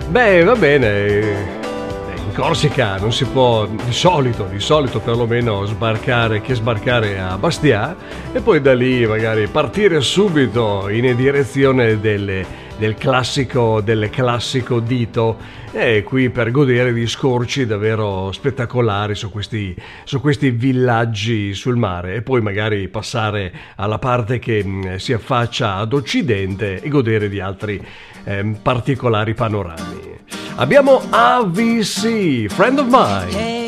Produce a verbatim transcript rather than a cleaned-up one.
Beh, va bene. In Corsica non si può, di solito, di solito perlomeno sbarcare che sbarcare a Bastia e poi da lì magari partire subito in direzione delle, del classico del classico dito e qui per godere di scorci davvero spettacolari su questi, su questi villaggi sul mare e poi magari passare alla parte che mh, si affaccia ad occidente e godere di altri ehm, particolari panorami. Abbiamo A V C, Friend of Mine. Hey.